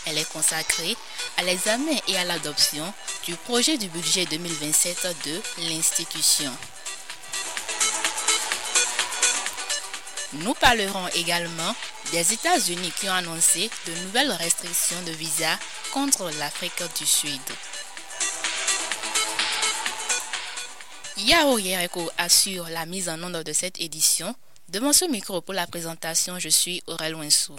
Elle est consacrée à l'examen et à l'adoption du projet du budget 2027 de l'institution. Nous parlerons également des États-Unis qui ont annoncé de nouvelles restrictions de visa contre l'Afrique du Sud. Yao Yereko assure la mise en onde de cette édition. Devant ce micro pour la présentation, je suis Aurel Winsou.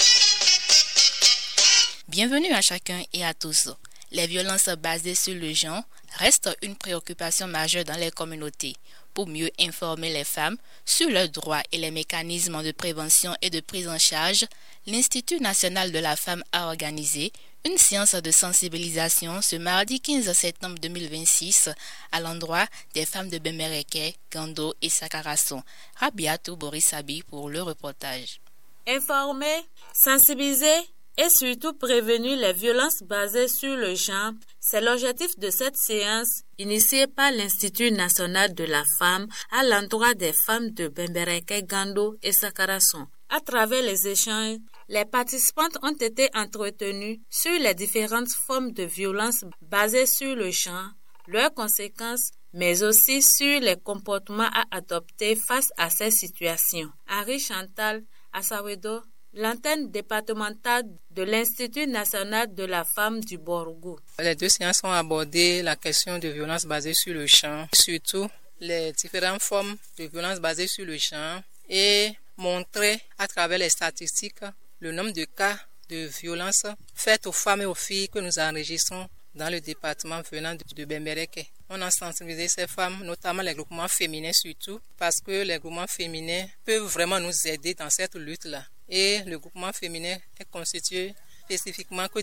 Bienvenue à chacun et à tous. Les violences basées sur le genre restent une préoccupation majeure dans les communautés. Pour mieux informer les femmes sur leurs droits et les mécanismes de prévention et de prise en charge, l'Institut national de la femme a organisé une séance de sensibilisation ce mardi 15 septembre 2026 à l'endroit des femmes de Bembereke, Gando et Sakarason. Rabiatou Borissabi pour le reportage. Informer, sensibiliser et surtout prévenir les violences basées sur le genre, c'est l'objectif de cette séance initiée par l'Institut national de la femme à l'endroit des femmes de Bembereke, Gando et Sakarason. À travers les échanges, les participantes ont été entretenues sur les différentes formes de violences basées sur le genre, leurs conséquences, mais aussi sur les comportements à adopter face à ces situations. Henri Chantal Assawedo, l'antenne départementale de l'Institut national de la femme du Borgou. Les deux séances ont abordé la question de violence basée sur le genre, surtout les différentes formes de violence basées sur le genre et montrer à travers les statistiques le nombre de cas de violence faites aux femmes et aux filles que nous enregistrons dans le département venant de Bembereke. On a sensibilisé ces femmes, notamment les groupements féminins surtout, parce que les groupements féminins peuvent vraiment nous aider dans cette lutte-là. Et le groupement féminin est constitué spécifiquement que